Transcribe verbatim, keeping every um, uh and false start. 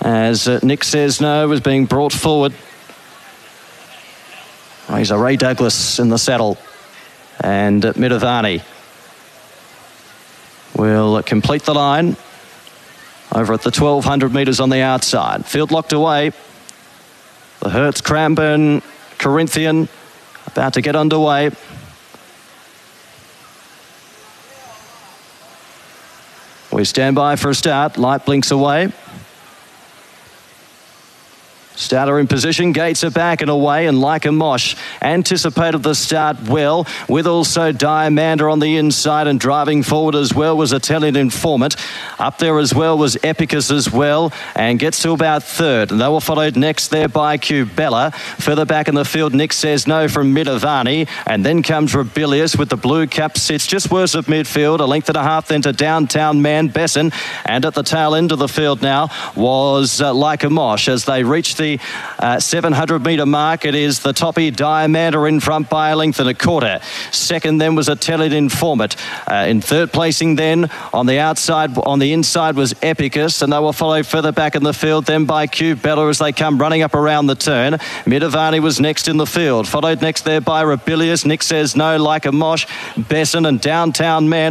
as uh, Nick Says No was being brought forward. Razor Ray Douglas in the saddle, and uh, Midavani will complete the line over at the twelve hundred metres on the outside. Field locked away. The Hertz Cranbourne Corinthian about to get underway. We stand by for a start. Light blinks away. Starter in position, gates are back and away, and Like a Mosh anticipated the start well, with also Diamander on the inside, and driving forward as well was Italian Informant. Up there as well was Epicus as well, and gets to about third. And they were followed next there by Cubella. Further back in the field, Nick Says No from Midavani, and then comes Rebellious with the blue cap, sits just worse of midfield, a length and a half then to Downtown Man Besson, and at the tail end of the field now was uh, Like a Mosh as they reach the uh, seven hundred metre mark. It is the toppy Diamander in front by a length and a quarter. Second then was Italian Informant. Uh, in third placing then on the outside, on the inside was Epicus, and they will follow further back in the field then by Cubella as they come running up around the turn. Midavani was next in the field, followed next there by Rebellious, Nick Says No, Like a Mosh, Besson, and Downtown Man